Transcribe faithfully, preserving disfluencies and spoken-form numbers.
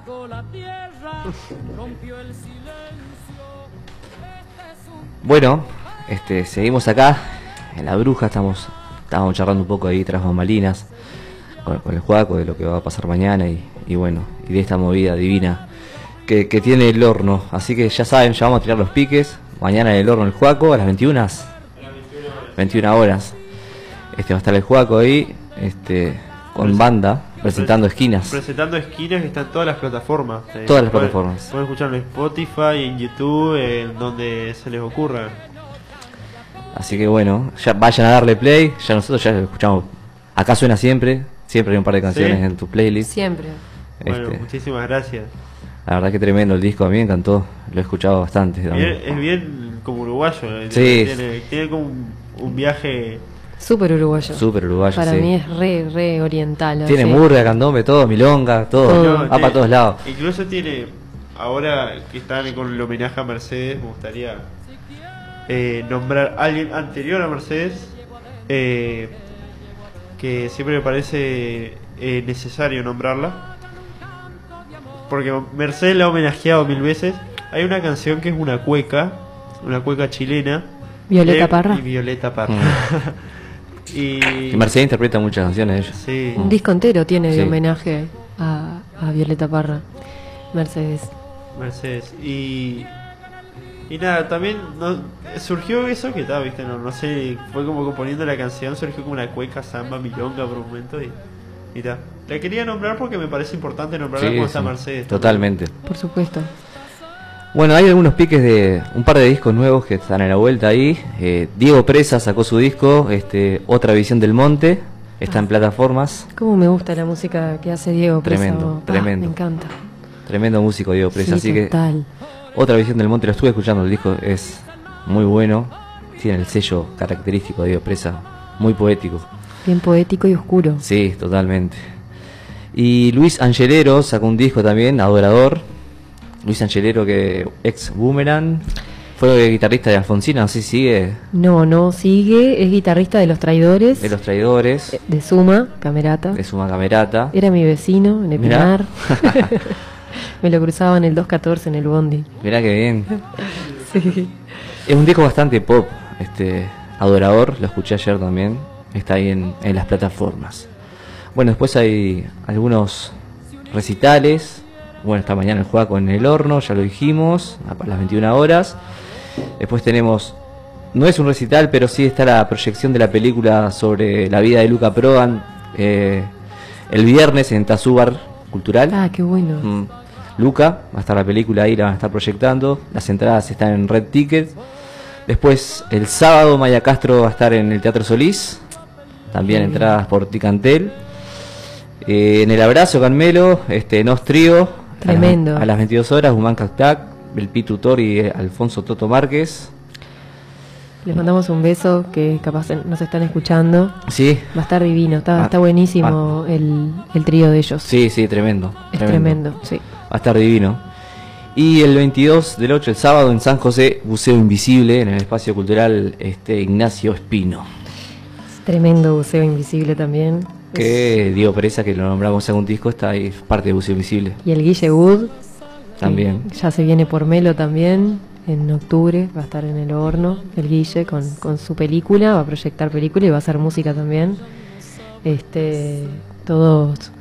Bueno, este, seguimos acá en La Bruja, estamos, estábamos charlando un poco ahí tras bambalinas con, con el Juaco de lo que va a pasar mañana y, y bueno, y de esta movida divina que, que tiene el horno. Así que ya saben, ya vamos a tirar los piques. Mañana en el horno el Juaco a las veintiuna, veintiuna horas. Este va a estar el Juaco ahí, este, con banda, presentando esquinas. Presentando esquinas que están en todas las plataformas. Eh, Todas las pueden, plataformas. Pueden escucharlo en Spotify, en YouTube, en donde se les ocurra. Así que bueno, ya vayan a darle play. Ya nosotros ya lo escuchamos. Acá suena siempre. Siempre hay un par de canciones ¿Sí? en tu playlist. Siempre. Bueno, Este, muchísimas gracias. la verdad que tremendo el disco, a mí me encantó. Lo he escuchado bastante Bien, también. es bien como uruguayo. eh, Sí. Tiene, tiene como un, un viaje. Súper uruguayo. Súper uruguayo, Para sí. mí es re, re oriental. Tiene así. murga, candombe, todo, milonga, todo. Todo. Va No, para tiene- todos lados. Incluso tiene. Ahora que están con el homenaje a Mercedes, me gustaría eh, nombrar a alguien anterior a Mercedes. Eh, que siempre me parece eh, necesario nombrarla. Porque Mercedes la ha homenajeado mil veces. Hay una canción que es una cueca, una cueca chilena. Violeta de- Parra. Y Violeta Parra. y, Y Mercedes interpreta muchas canciones de ella. Sí. Un disco entero tiene de Sí. homenaje a, a Violeta Parra. Mercedes. Mercedes. Y. Y nada, también no, surgió eso que estaba, viste, no, no sé, fue como componiendo la canción, surgió como una cueca, samba, milonga por un momento y. Y ta. La quería nombrar porque me parece importante nombrarla Sí, como sí, está Mercedes. totalmente. Por supuesto. Bueno, hay algunos piques de un par de discos nuevos que están a la vuelta ahí. Eh, Diego Presa sacó su disco, este, Otra Visión del Monte, está en plataformas. Cómo me gusta la música que hace Diego Presa. Tremendo, Ah, tremendo. Me encanta. Tremendo músico Diego Presa, Sí, así total. que Otra Visión del Monte lo estuve escuchando, el disco es muy bueno, tiene el sello característico de Diego Presa, muy poético. Bien poético y oscuro. Sí, totalmente. Y Luis Angelero sacó un disco también, Adorador. Luis Angelero, que ex Boomerang, fue guitarrista de Alfonsina, no sé si sigue, No, no, sigue, es guitarrista de Los Traidores, de Los Traidores, eh, de Suma, Camerata. de Suma Camerata. Era mi vecino en Mirá. Epinar. Me lo cruzaba en el dos catorce en el bondi. Mirá que bien. Sí. Es un disco bastante pop, este Adorador, lo escuché ayer también, está ahí en, en las plataformas. Bueno, después hay algunos recitales. Bueno, esta mañana el Juaco en el horno, ya lo dijimos, a las veintiuna horas. Después tenemos, no es un recital, pero sí está la proyección de la película sobre la vida de Luca Prodan, eh, el viernes en Tazúbar Cultural. Ah, qué bueno. Mm. Luca, va a estar la película ahí, la van a estar proyectando. Las entradas están en Red Ticket. Después, el sábado, Maya Castro va a estar en el Teatro Solís. También Sí. entradas por Ticantel. Eh, en el Abrazo, Canmelo, este, Nos Trío. Tremendo. A, las- a las veintidós horas, Human Cactac, el Pitu Tor y eh, Alfonso Toto Márquez. Les mandamos un beso que capaz nos están escuchando. Sí, Va a estar divino, está, Ah, está buenísimo el, el trío de ellos. sí, sí, tremendo. Es tremendo, sí. Va a estar divino. Y el veintidós del ocho, el sábado, en San José, Buceo Invisible, en el Espacio Cultural este, Ignacio Espino. Tremendo buceo invisible también. Que Diego Pereza, que lo nombramos en un disco, está ahí, es parte de Buceo Invisible. Y el Guille Wood. También. que Ya se viene por Melo también. En octubre va a estar en el horno. El Guille con, con su película. Va a proyectar película y va a hacer música también. Este, todos